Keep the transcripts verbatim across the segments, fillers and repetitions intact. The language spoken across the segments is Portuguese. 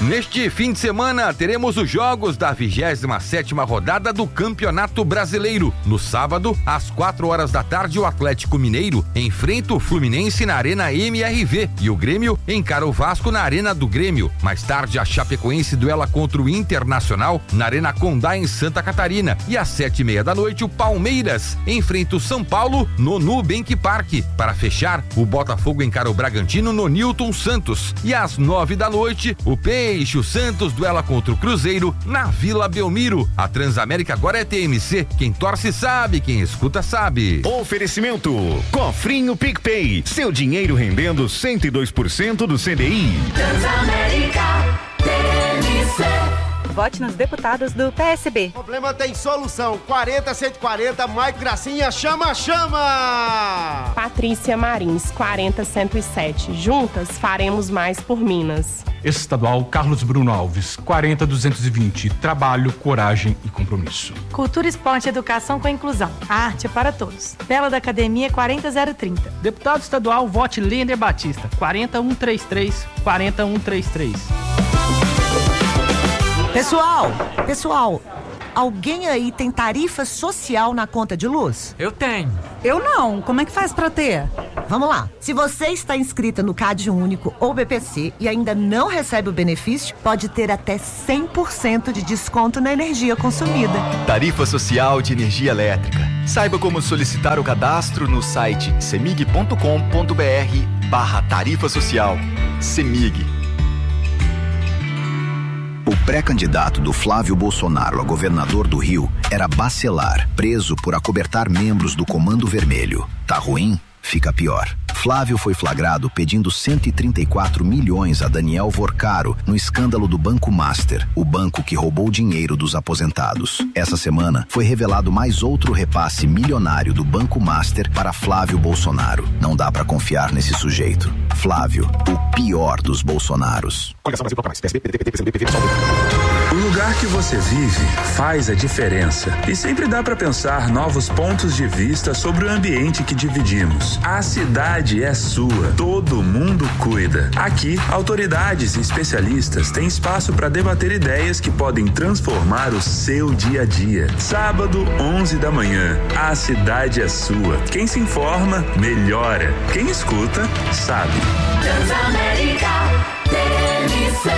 Neste fim de semana, teremos os jogos da vigésima sétima rodada do Campeonato Brasileiro. No sábado, às quatro horas da tarde, o Atlético Mineiro enfrenta o Fluminense na Arena M R V e o Grêmio encara o Vasco na Arena do Grêmio. Mais tarde, a Chapecoense duela contra o Internacional na Arena Condá, em Santa Catarina. E às sete e meia da noite, o Palmeiras enfrenta o São Paulo no Nubank Park. Para fechar, o Botafogo encara o Bragantino no Newton Santos. E às nove da noite, o Peixe o Santos duela contra o Cruzeiro na Vila Belmiro. A Transamérica agora é T M C. Quem torce sabe, quem escuta sabe. Oferecimento Cofrinho PicPay. Seu dinheiro rendendo cento e dois por cento do C D I. Transamérica T M C. Vote nos deputados do P S B. O problema tem solução. quarenta, cento e quarenta, Mike Gracinha, chama, chama! Patrícia Marins, quarenta, cento e sete. Juntas faremos mais por Minas. Estadual Carlos Bruno Alves, quarenta, duzentos e vinte. Trabalho, coragem e compromisso. Cultura, esporte e educação com inclusão. A arte é para todos. Bela da Academia, quarenta, zero trinta. Deputado estadual, vote Linder Batista, quarenta, cento e trinta e três, quarenta, cento e trinta e três. Pessoal, pessoal, alguém aí tem tarifa social na conta de luz? Eu tenho. Eu não. Como é que faz pra ter? Vamos lá. Se você está inscrita no Cade Único ou B P C e ainda não recebe o benefício, pode ter até cem por cento de desconto na energia consumida. Tarifa Social de Energia Elétrica. Saiba como solicitar o cadastro no site semig ponto com ponto br barra tarifa social. Semig. O pré-candidato do Flávio Bolsonaro a governador do Rio era Bacelar, preso por acobertar membros do Comando Vermelho. Tá ruim? Fica pior. Flávio foi flagrado pedindo cento e trinta e quatro milhões a Daniel Vorcaro no escândalo do Banco Master, o banco que roubou dinheiro dos aposentados. Essa semana foi revelado mais outro repasse milionário do Banco Master para Flávio Bolsonaro. Não dá pra confiar nesse sujeito. Flávio, o pior dos Bolsonaros. O lugar que você vive faz a diferença e sempre dá para pensar novos pontos de vista sobre o ambiente que dividimos. A cidade é sua, todo mundo cuida. Aqui, autoridades e especialistas têm espaço para debater ideias que podem transformar o seu dia a dia. Sábado, onze da manhã, a cidade é sua. Quem se informa, melhora. Quem escuta, sabe. Transamérica T M C.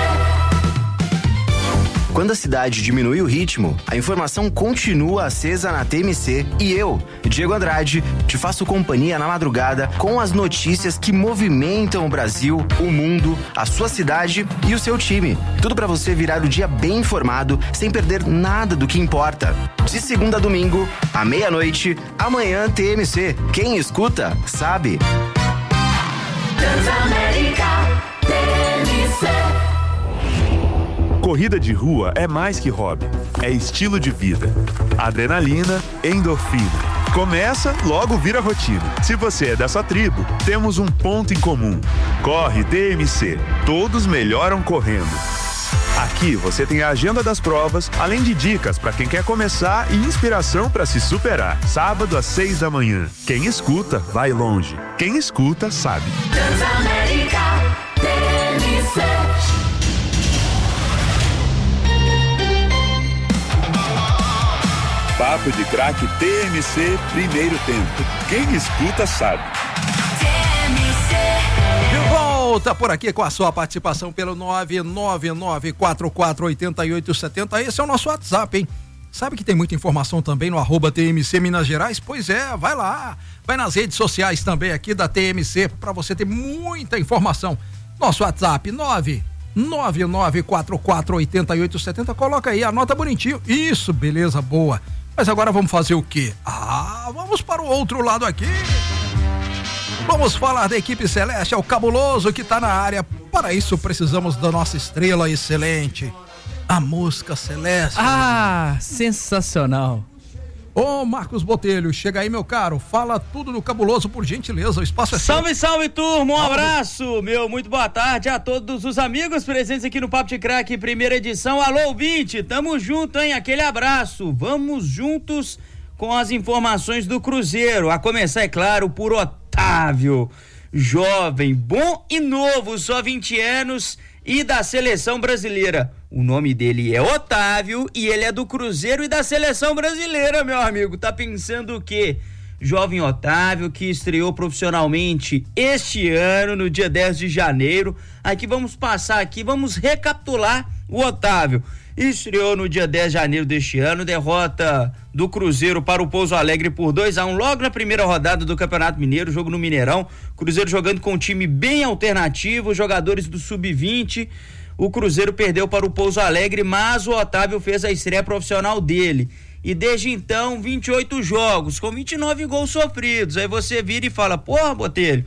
Quando a cidade diminui o ritmo, a informação continua acesa na T M C e eu, Diego Andrade, te faço companhia na madrugada com as notícias que movimentam o Brasil, o mundo, a sua cidade e o seu time. Tudo pra você virar o dia bem informado, sem perder nada do que importa. De segunda a domingo, à meia-noite, amanhã T M C. Quem escuta, sabe. Transamérica T M C. Corrida de rua é mais que hobby, é estilo de vida. Adrenalina, endorfina. Começa, logo vira rotina. Se você é dessa tribo, temos um ponto em comum. Corre T M C. Todos melhoram correndo. Aqui você tem a agenda das provas, além de dicas para quem quer começar e inspiração para se superar. Sábado às seis da manhã. Quem escuta, vai longe. Quem escuta, sabe. Transamérica T M C. Papo de Craque T M C, primeiro tempo. Quem escuta sabe. De volta por aqui com a sua participação pelo nove nove nove quatro quatro oito oito sete zero. Esse é o nosso WhatsApp, hein? Sabe que tem muita informação também no arroba T M C Minas Gerais? Pois é, vai lá. Vai nas redes sociais também aqui da T M C para você ter muita informação. Nosso WhatsApp nove nove nove quatro quatro oito oito sete zero. Coloca aí, anota bonitinho. Isso, beleza, boa. Mas agora vamos fazer o quê? Ah, vamos para o outro lado aqui. Vamos falar da equipe Celeste, é o Cabuloso que tá na área. Para isso precisamos da nossa estrela excelente, a Mosca Celeste. Ah, sensacional. Ô Marcos Botelho, chega aí meu caro, fala tudo do Cabuloso por gentileza, o espaço é seu. Salve, salve turma, um abraço, meu, muito boa tarde a todos os amigos presentes aqui no Papo de Craque, primeira edição. Alô ouvinte, tamo junto, hein, aquele abraço, vamos juntos com as informações do Cruzeiro, a começar, é claro, por Otávio, jovem, bom e novo, só vinte anos, e da seleção brasileira. O nome dele é Otávio e ele é do Cruzeiro e da seleção brasileira, meu amigo. Tá pensando o quê? Jovem Otávio, que estreou profissionalmente este ano, no dia dez de janeiro. Aqui vamos passar aqui, vamos recapitular o Otávio. Estreou no dia dez de janeiro deste ano, derrota do Cruzeiro para o Pouso Alegre por dois a um, logo na primeira rodada do Campeonato Mineiro, jogo no Mineirão. Cruzeiro jogando com um time bem alternativo, jogadores do sub vinte. O Cruzeiro perdeu para o Pouso Alegre, mas o Otávio fez a estreia profissional dele. E desde então, vinte e oito jogos, com vinte e nove gols sofridos. Aí você vira e fala, porra, Botelho,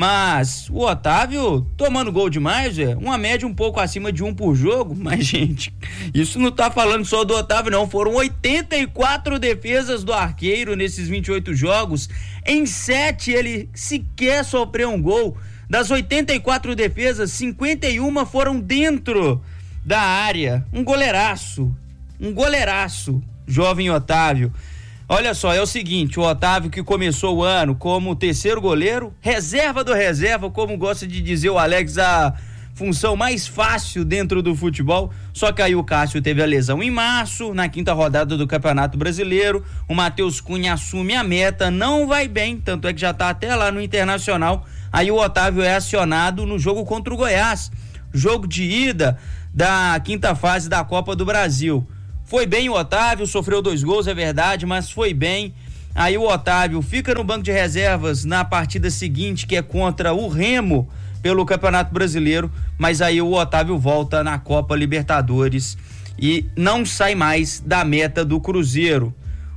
mas o Otávio tomando gol demais, é uma média um pouco acima de um por jogo. Mas, gente, isso não tá falando só do Otávio, não. Foram oitenta e quatro defesas do arqueiro nesses vinte e oito jogos. Em sete ele sequer sofreu um gol. Das oitenta e quatro defesas, cinquenta e uma foram dentro da área. Um goleiraço, um goleiraço, jovem Otávio. Olha só, é o seguinte, o Otávio que começou o ano como terceiro goleiro, reserva do reserva, como gosta de dizer o Alex, a função mais fácil dentro do futebol, só que aí o Cássio teve a lesão em março, na quinta rodada do Campeonato Brasileiro, o Matheus Cunha assume a meta, não vai bem, tanto é que já tá até lá no Internacional. Aí o Otávio é acionado no jogo contra o Goiás, jogo de ida da quinta fase da Copa do Brasil. Foi bem o Otávio, sofreu dois gols, é verdade, mas foi bem. Aí o Otávio fica no banco de reservas na partida seguinte, que é contra o Remo pelo Campeonato Brasileiro, mas aí o Otávio volta na Copa Libertadores e não sai mais da meta do Cruzeiro.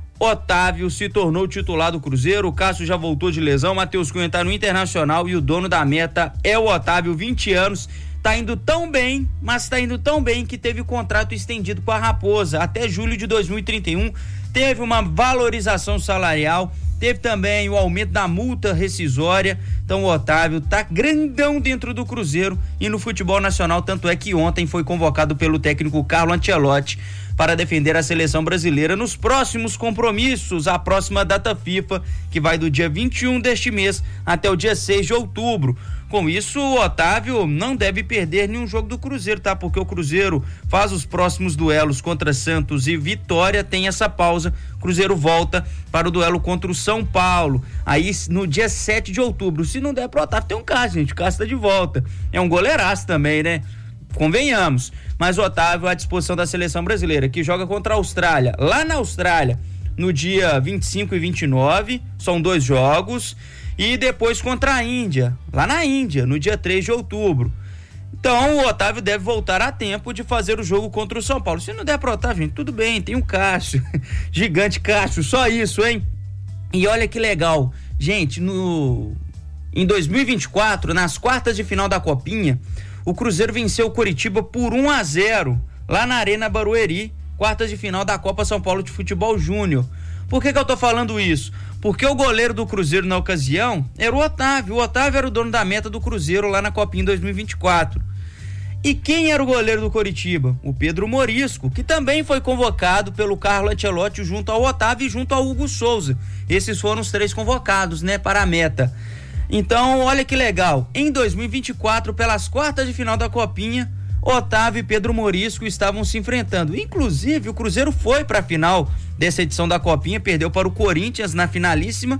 Otávio se tornou titular do Cruzeiro, o Cássio já voltou de lesão, Matheus Cunha tá no Internacional e o dono da meta é o Otávio, vinte anos, tá indo tão bem, mas tá indo tão bem que teve contrato estendido com a Raposa até julho de dois mil e trinta e um, teve uma valorização salarial, teve também o aumento da multa rescisória. Então o Otávio tá grandão dentro do Cruzeiro e no futebol nacional, tanto é que ontem foi convocado pelo técnico Carlo Ancelotti para defender a seleção brasileira nos próximos compromissos, a próxima data FIFA, que vai do dia vinte e um deste mês até o dia seis de outubro. Com isso, o Otávio não deve perder nenhum jogo do Cruzeiro, tá? Porque o Cruzeiro faz os próximos duelos contra Santos e Vitória, tem essa pausa. Cruzeiro volta para o duelo contra o São Paulo, aí no dia sete de outubro. Se não der pro Otávio, tem um Cássio, gente, o Cássio tá de volta. É um goleiraço também, né? Convenhamos. Mas o Otávio à disposição da seleção brasileira, que joga contra a Austrália, lá na Austrália, no dia vinte e cinco e vinte e nove, são dois jogos. E depois contra a Índia, lá na Índia, no dia três de outubro. Então o Otávio deve voltar a tempo de fazer o jogo contra o São Paulo. Se não der pro Otávio, gente, tudo bem, tem um Cássio, gigante Cássio, só isso, hein? E olha que legal, gente, no em dois mil e vinte e quatro, nas quartas de final da Copinha, o Cruzeiro venceu o Coritiba por um a zero, lá na Arena Barueri, quartas de final da Copa São Paulo de Futebol Júnior. Por que que eu tô falando isso? Porque o goleiro do Cruzeiro na ocasião era o Otávio. O Otávio era o dono da meta do Cruzeiro lá na Copinha em dois mil e vinte e quatro. E quem era o goleiro do Coritiba? O Pedro Morisco, que também foi convocado pelo Carlo Ancelotti junto ao Otávio e junto ao Hugo Souza. Esses foram os três convocados, né, para a meta. Então, olha que legal. Em dois mil e vinte e quatro, pelas quartas de final da Copinha, Otávio e Pedro Morisco estavam se enfrentando. Inclusive, o Cruzeiro foi para a final dessa edição da Copinha, perdeu para o Corinthians na finalíssima.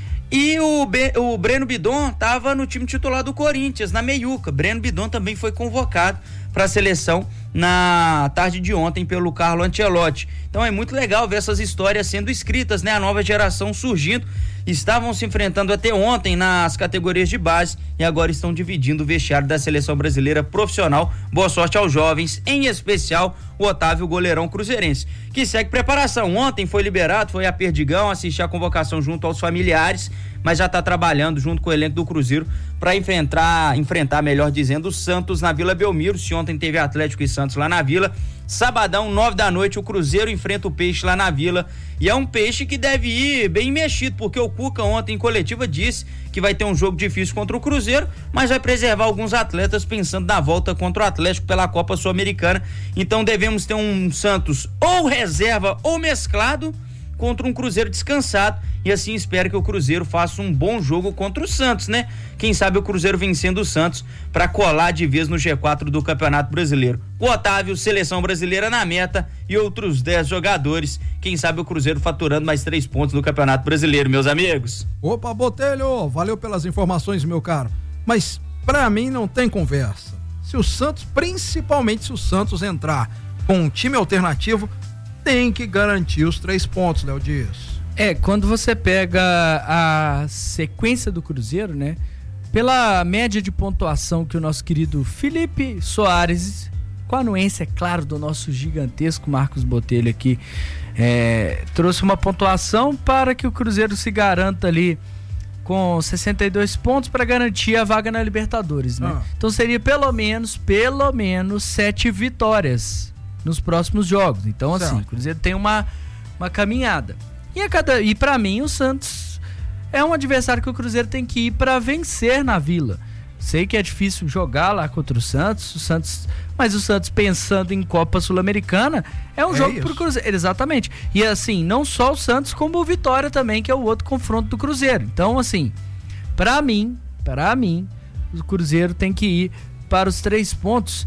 E o, Be- o Breno Bidon estava no time titular do Corinthians, na meiuca. Breno Bidon também foi convocado para a seleção na tarde de ontem pelo Carlo Ancelotti. Então é muito legal ver essas histórias sendo escritas, né? A nova geração surgindo. Estavam se enfrentando até ontem nas categorias de base e agora estão dividindo o vestiário da seleção brasileira profissional. Boa sorte aos jovens, em especial o Otávio, goleirão cruzeirense, que segue preparação. Ontem foi liberado, foi a Perdigão assistir a convocação junto aos familiares, mas já está trabalhando junto com o elenco do Cruzeiro para enfrentar, enfrentar, melhor dizendo, o Santos na Vila Belmiro. Se ontem teve Atlético e Santos lá na Vila, sabadão, nove da noite, o Cruzeiro enfrenta o Peixe lá na Vila, e é um Peixe que deve ir bem mexido, porque o Cuca ontem em coletiva disse que vai ter um jogo difícil contra o Cruzeiro, mas vai preservar alguns atletas pensando na volta contra o Atlético pela Copa Sul-Americana. Então devemos ter um Santos ou reserva ou mesclado, contra um Cruzeiro descansado, e assim espero que o Cruzeiro faça um bom jogo contra o Santos, né? Quem sabe o Cruzeiro vencendo o Santos para colar de vez no G quatro do Campeonato Brasileiro. O Otávio, seleção brasileira na meta e outros dez jogadores. Quem sabe o Cruzeiro faturando mais três pontos no Campeonato Brasileiro, meus amigos. Opa, Botelho, valeu pelas informações, meu caro. Mas pra mim não tem conversa. Se o Santos, principalmente se o Santos entrar com um time alternativo, tem que garantir os três pontos, Léo Dias. É, quando você pega a sequência do Cruzeiro, né? Pela média de pontuação que o nosso querido Felipe Soares, com a anuência, é claro, do nosso gigantesco Marcos Botelho aqui, é, trouxe uma pontuação para que o Cruzeiro se garanta ali com sessenta e dois pontos para garantir a vaga na Libertadores, né? Ah. Então seria pelo menos, pelo menos sete vitórias nos próximos jogos. Então, certo. Assim, o Cruzeiro tem uma, uma caminhada. E, a cada, e para mim, o Santos é um adversário que o Cruzeiro tem que ir para vencer na Vila. Sei que é difícil jogar lá contra o Santos, o Santos, mas o Santos pensando em Copa Sul-Americana é um é jogo isso. Pro Cruzeiro, exatamente. E assim, não só o Santos, como o Vitória também, que é o outro confronto do Cruzeiro. Então, assim, para mim, para mim, o Cruzeiro tem que ir para os três pontos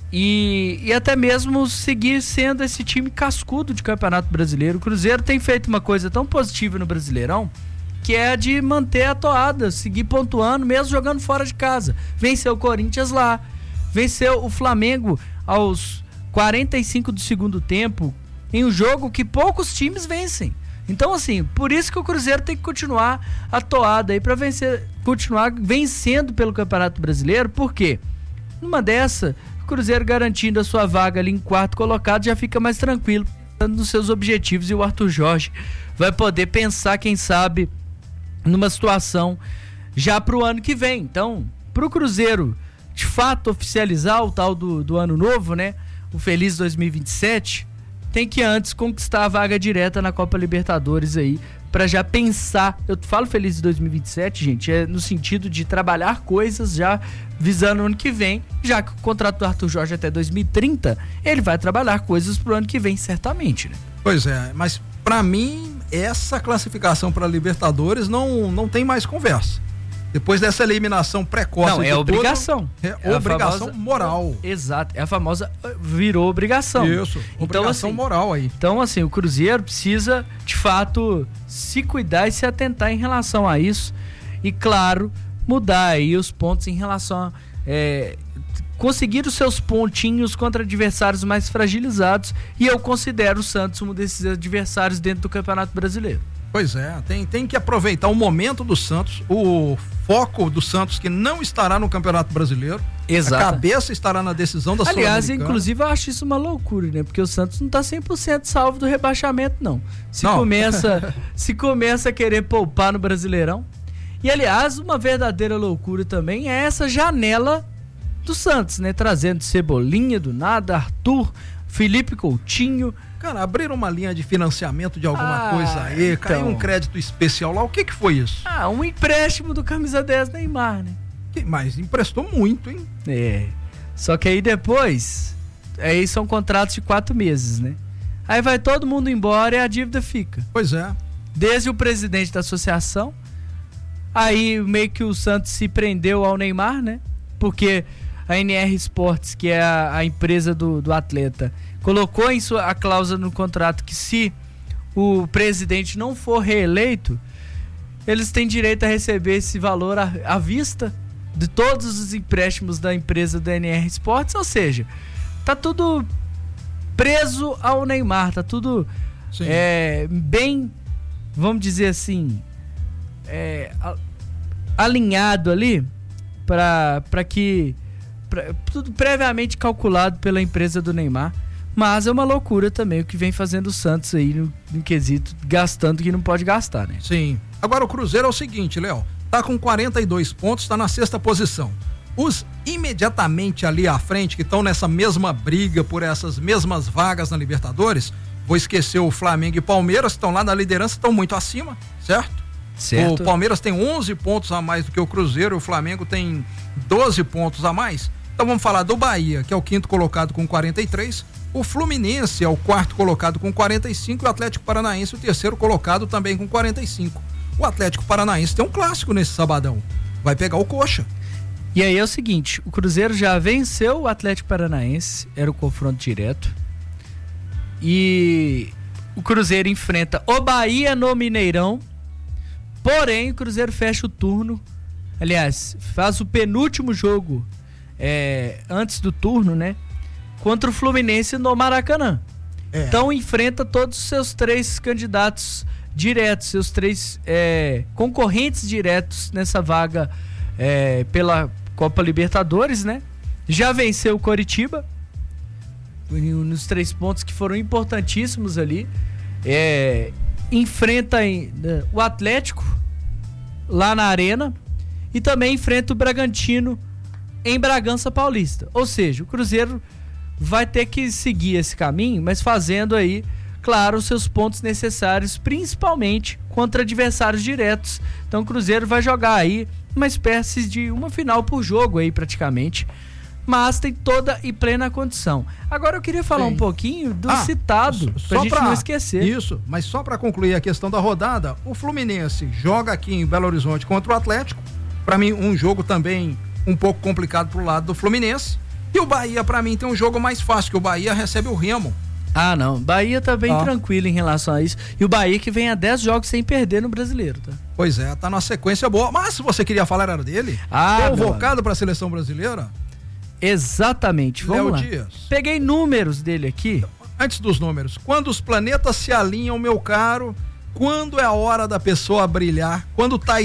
e, e até mesmo seguir sendo esse time cascudo de Campeonato Brasileiro. O Cruzeiro tem feito uma coisa tão positiva no Brasileirão, que é de manter a toada, seguir pontuando, mesmo jogando fora de casa. Venceu o Corinthians lá, venceu o Flamengo aos quarenta e cinco do segundo tempo, em um jogo que poucos times vencem. Então, assim, por isso que o Cruzeiro tem que continuar a toada aí para vencer, continuar vencendo pelo Campeonato Brasileiro, porque numa dessa, o Cruzeiro garantindo a sua vaga ali em quarto colocado já fica mais tranquilo nos seus objetivos, e o Arthur Jorge vai poder pensar, quem sabe, numa situação já pro ano que vem. Então, pro Cruzeiro de fato oficializar o tal do, do ano novo, né? O feliz dois mil e vinte e sete, tem que antes conquistar a vaga direta na Copa Libertadores aí, para já pensar. Eu falo feliz dois mil e vinte e sete, gente, é no sentido de trabalhar coisas já visando o ano que vem, já que o contrato do Arthur Jorge até dois mil e trinta, ele vai trabalhar coisas pro ano que vem, certamente, né? Pois é, mas para mim essa classificação para Libertadores não, não tem mais conversa. Depois dessa eliminação precoce. Não, é obrigação. É, é obrigação famosa, moral. Exato, é a famosa virou obrigação. Isso, então, obrigação assim, moral aí. Então, assim, o Cruzeiro precisa, de fato, se cuidar e se atentar em relação a isso. E, claro, mudar aí os pontos em relação a é, conseguir os seus pontinhos contra adversários mais fragilizados. E eu considero o Santos um desses adversários dentro do Campeonato Brasileiro. Pois é, tem, tem que aproveitar o momento do Santos, o foco do Santos, que não estará no Campeonato Brasileiro. Exato. A cabeça estará na decisão da Sul-Americana. Aliás, inclusive, eu acho isso uma loucura, né? Porque o Santos não está cem por cento salvo do rebaixamento, não. Se, não. Começa, se começa a querer poupar no Brasileirão. E, aliás, uma verdadeira loucura também é essa janela do Santos, né? Trazendo Cebolinha do nada, Arthur, Felipe Coutinho. Cara, abriram uma linha de financiamento de alguma ah, coisa aí, então. Caiu um crédito especial lá, o que que foi isso? Ah, um empréstimo do camisa dez Neymar, né? Que, mas emprestou muito, hein? É, só que aí depois, aí são contratos de quatro meses, né? Aí vai todo mundo embora e a dívida fica. Pois é. Desde o presidente da associação, aí meio que o Santos se prendeu ao Neymar, né? Porque a N R Sports, que é a, a empresa do, do atleta, colocou em sua a cláusula no contrato que se o presidente não for reeleito, eles têm direito a receber esse valor à, à vista de todos os empréstimos da empresa da N R Sports, ou seja, tá tudo preso ao Neymar, tá tudo é, bem, vamos dizer assim, é, alinhado ali para para que pra, tudo previamente calculado pela empresa do Neymar. Mas é uma loucura também o que vem fazendo o Santos aí no, no quesito, gastando que não pode gastar, né? Sim. Agora o Cruzeiro é o seguinte, Léo, tá com quarenta e dois pontos, tá na sexta posição. Os imediatamente ali à frente, que estão nessa mesma briga por essas mesmas vagas na Libertadores, vou esquecer o Flamengo e Palmeiras, que estão lá na liderança, estão muito acima, certo? Certo. O Palmeiras tem onze pontos a mais do que o Cruzeiro, o Flamengo tem doze pontos a mais. Então vamos falar do Bahia, que é o quinto colocado com quarenta e três, O Fluminense é o quarto colocado com quarenta e cinco e o Atlético Paranaense o terceiro colocado também com quarenta e cinco. O Atlético Paranaense tem um clássico nesse sabadão. Vai pegar o Coxa. E aí é o seguinte, o Cruzeiro já venceu o Atlético Paranaense, era o confronto direto. E o Cruzeiro enfrenta o Bahia no Mineirão. Porém, o Cruzeiro fecha o turno. Aliás, faz o penúltimo jogo é, antes do turno, né? Contra o Fluminense no Maracanã. É. Então enfrenta todos os seus três candidatos diretos, seus três é, concorrentes diretos nessa vaga é, pela Copa Libertadores, né? Já venceu o Coritiba nos três pontos que foram importantíssimos ali. É, enfrenta o Atlético lá na Arena e também enfrenta o Bragantino em Bragança Paulista. Ou seja, o Cruzeiro vai ter que seguir esse caminho, mas fazendo aí, claro, os seus pontos necessários, principalmente contra adversários diretos. Então o Cruzeiro vai jogar aí uma espécie de uma final por jogo aí praticamente, mas tem toda e plena condição. Agora eu queria falar Sim. um pouquinho do ah, citado, pra gente pra, não esquecer. Isso, mas só para concluir a questão da rodada, o Fluminense joga aqui em Belo Horizonte contra o Atlético, para mim um jogo também um pouco complicado pro lado do Fluminense. E o Bahia, pra mim, tem um jogo mais fácil, que o Bahia recebe o Remo. Ah, não. Bahia tá bem ah. tranquilo em relação a isso. E o Bahia que vem a dez jogos sem perder no Brasileiro, tá? Pois é, tá numa sequência boa. Mas se você queria falar, era dele. Ah, convocado pra seleção brasileira? Exatamente. Vamos Léo lá. Dias. Peguei números dele aqui. Antes dos números. Quando os planetas se alinham, meu caro, quando é a hora da pessoa brilhar, quando tá